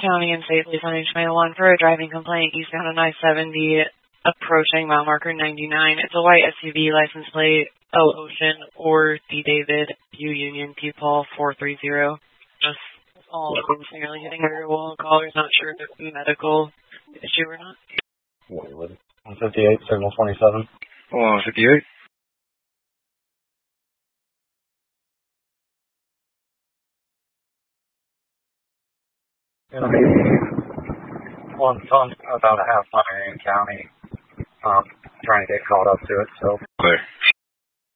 County and safely sending Channel 1 for a driving complaint eastbound on I-70 approaching mile marker 99. It's a white SUV, license plate L Ocean or D David U Union P Paul 430. Just all sincerely hitting a rear wall. Caller's not sure if it's a medical issue or not. What was it? 158, signal 27. 158. Gonna be one ton about a half mile in County. Trying to get caught up to it, so. Clear.